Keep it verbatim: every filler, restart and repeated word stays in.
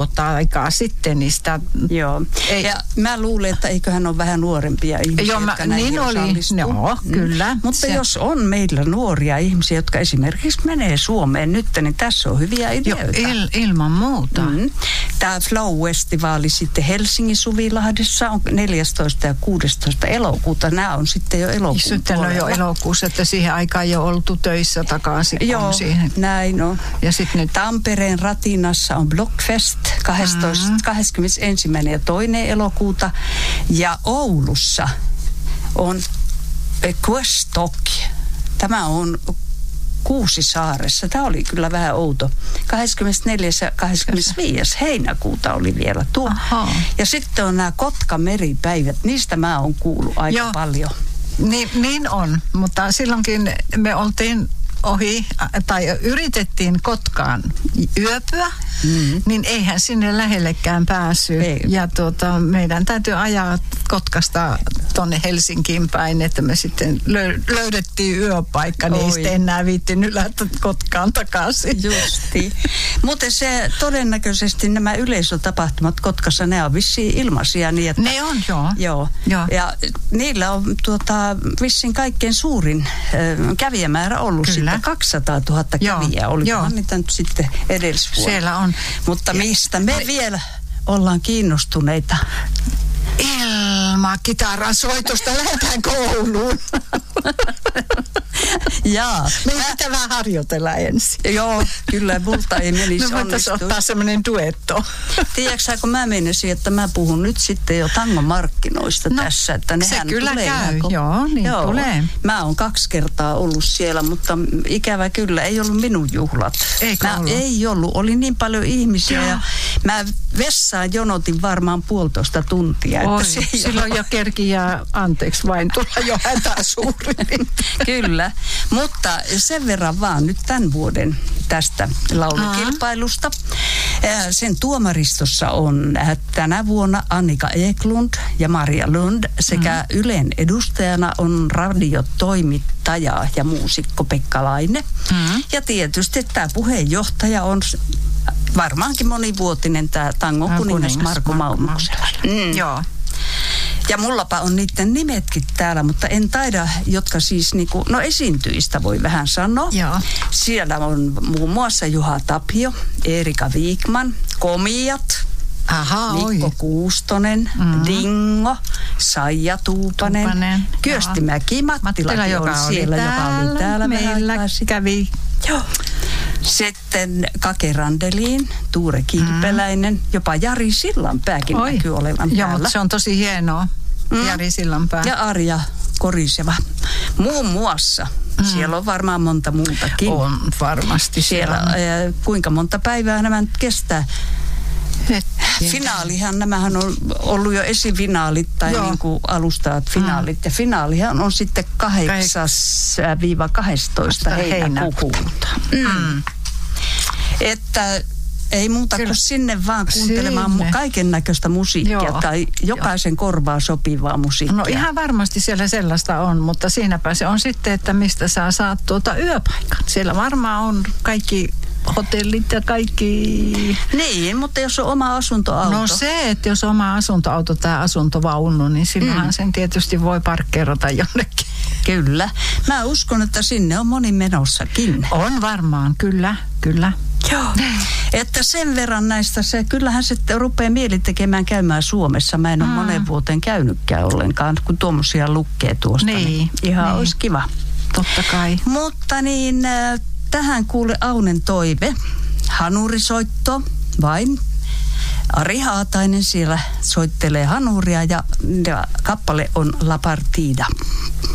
aikaa sitten, niin sitä... Joo. Ei. Ja mä luulen, että eiköhän ole vähän nuorempia ihmisiä, Joo, mä, jotka näihin niin oli. Joo, mm. kyllä. Mutta se... jos on meillä nuoria ihmisiä, jotka esimerkiksi menee Suomeen nyt, niin tässä on hyviä ideoita. Joo, il, ilman muuta. Mm. Tämä Flow-festivaali sitten Helsingin Suvilahdessa on neljästoista ja kuudestoista elokuuta. Nämä on sitten jo elokuun Sitten on jo elokuussa, että siihen aikaan jo oltu töissä takaisin. Joo, siihen. Näin on. Ja sitten nyt... Tampereen Ratinassa on Blockfest kahdestoista, mm-hmm. kahdeskymmenesensimmäinen ja toinen elokuuta. Ja Oulussa on Questok. Tämä on Kuusisaaressa. Tämä oli kyllä vähän outo. kahdeskymmenesneljäs ja kahdeskymmenesviides heinäkuuta oli vielä tuo. Aha. Ja sitten on nämä Kotka-meripäivät. Niistä mä oon kuullut aika Joo. paljon. Niin, niin on, mutta silloinkin me oltiin ohi, tai yritettiin Kotkaan yöpyä, mm-hmm. niin eihän sinne lähellekään päässyt. Ei. Ja tuota, meidän täytyy ajaa Kotkasta tonne Helsinkiin päin, että me sitten löydettiin yöpaikka, niin ei sitten enää viittinyt lähteä Kotkaan takaisin. Justi. Mutta se todennäköisesti nämä yleisötapahtumat Kotkassa, ne on vissiin ilmaisia. Niin että, ne on, joo. joo. joo. Ja niillä on tuota, vissiin kaikkein suurin äh, kävijämäärä ollut Kyllä. sitten kaksisataatuhatta kävijää. Olikohan niitä nyt sitten edellisvuonna. Siellä on. Mutta mistä me ja, vielä ollaan kiinnostuneita? Ilma kitaran soitosta, lähdetään kouluun. Jaa. Meidän pitää vähän harjoitella ensin. Joo, kyllä multa ei menisi onnistua. Me voitaisiin ottaa semmoinen duetto. Tiedätkö kun mä menisin, että mä puhun nyt sitten jo tangomarkkinoista no, tässä. Että se kyllä tulee käy, kun... joo, niin joo. tulee. Mä oon kaksi kertaa ollut siellä, mutta ikävä kyllä ei ollut minun juhlat. Eikö mä, ollut? Ei ollut, oli niin paljon ihmisiä joo. ja mä vessaan jonotin varmaan puolitoista tuntia. Oi, että se silloin jo kerki jää anteeksi vain tulla jo hätäsuuri. Kyllä, mutta sen verran vaan nyt tämän vuoden tästä laulukilpailusta. Sen tuomaristossa on tänä vuonna Annika Eklund ja Maria Lund sekä mm. Ylen edustajana on radiotoimittaja ja muusikko Pekka Laine. Mm. Ja tietysti tämä puheenjohtaja on varmaankin monivuotinen tämä tangon kuningas Marko Malmuksella. Mm. Joo. Ja mullapa on niiden nimetkin täällä, mutta en taida, jotka siis niinku, no esiintyistä voi vähän sanoa. Joo. Siellä on muun muassa Juha Tapio, Erika Viikman, Komiat, Aha, Mikko oi. Kuustonen, mm. Dingo, Saija Tuupanen, Tuupanen Kyösti Mäki-Mattila on siellä, joka oli täällä meillä kävi. Joo. Sitten Kake Randeliin, Tuure Kilpeläinen, mm. jopa Jari Sillanpääkin Oi. näkyy olevan Joo, täällä. mutta se on tosi hienoa, mm. Jari Sillanpää. Ja Arja Koriseva. Muun muassa. Mm. Siellä on varmaan monta muutakin. On varmasti siellä. siellä. On. Kuinka monta päivää nämä nyt kestää? Finaalihan, nämähän on ollut jo esifinaalit tai niin kuin alustavat finaalit. Mm. Ja finaalihan on sitten kahdeksas kaksitoista heinäkuuta. Mm. Että ei muuta Kyllä. kuin sinne vaan kuuntelemaan sinne. kaiken näköistä musiikkia Joo. tai jokaisen Joo. korvaa sopivaa musiikkia. No ihan varmasti siellä sellaista on, mutta siinäpä se on sitten, että mistä sä saat tuota yöpaikan. Siellä varmaan on kaikki hotellit ja kaikki. Niin, mutta jos on oma asuntoauto. No se, että jos on oma asuntoauto tai asuntovaunu, niin silloinhan mm. sen tietysti voi parkkeerata jonnekin. Kyllä. Mä uskon, että sinne on moni menossakin. On varmaan, kyllä, kyllä. Joo. Että sen verran näistä se, kyllähän se rupeaa mieli tekemään käymään Suomessa. Mä en ole mm. monen vuoteen käynytkään ollenkaan, kun tuommoisia lukee tuosta. Niin, niin ihan niin. olisi kiva. Totta kai. Mutta niin, tähän kuule Aunen toive. Hanurisoitto vain. Ari Haatainen siellä soittelee hanuria ja, ja kappale on La Partida.